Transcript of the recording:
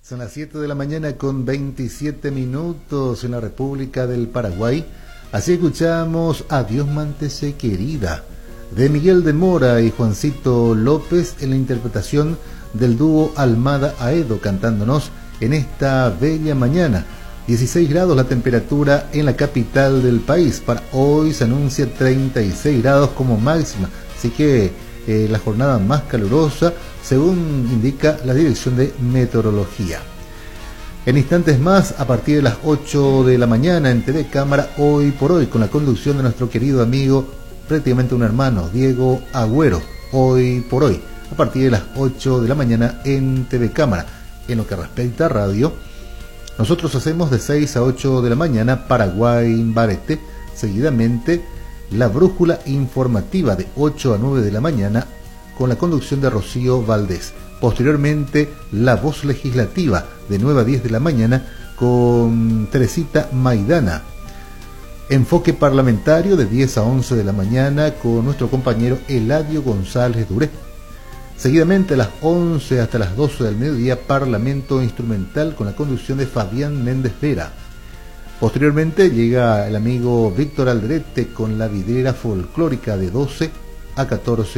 Son las 7 de la mañana con 27 minutos en la República del Paraguay. Así escuchamos Adiós Mántese Querida, de Miguel de Mora y Juancito López en la interpretación del dúo Almada Aedo, cantándonos en esta bella mañana. 16 grados la temperatura en la capital del país. Para hoy se anuncia 36 grados como máxima, así que la jornada más calurosa según indica la Dirección de Meteorología. En instantes más, a partir de las 8 de la mañana en TV Cámara, Hoy por Hoy, con la conducción de nuestro querido amigo, prácticamente un hermano, Diego Agüero. Hoy por Hoy, a partir de las 8 de la mañana en TV Cámara. En lo que respecta a radio, nosotros hacemos de 6 a 8 de la mañana Paraguay Barete, seguidamente la brújula informativa de 8 a 9 de la mañana con la conducción de Rocío Valdés. Posteriormente la voz legislativa de 9 a 10 de la mañana con Teresita Maidana. Enfoque parlamentario de 10 a 11 de la mañana con nuestro compañero Eladio González Duré. Seguidamente a las 11 hasta las 12 del mediodía Parlamento Instrumental con la conducción de Fabián Méndez Vera. Posteriormente llega el amigo Víctor Alderete con la vidriera folclórica de 12 a 14